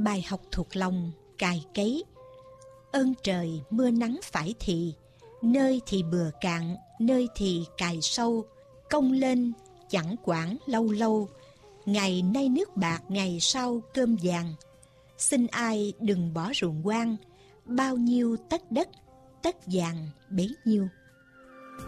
bài học thuộc lòng cài cấy. Ơn trời mưa nắng phải thì, nơi thì bừa cạn, nơi thì cài sâu. Công lên chẳng quản lâu lâu, ngày nay nước bạc ngày sau cơm vàng. Xin ai đừng bỏ ruộng hoang, bao nhiêu tất đất, tất vàng bấy nhiêu.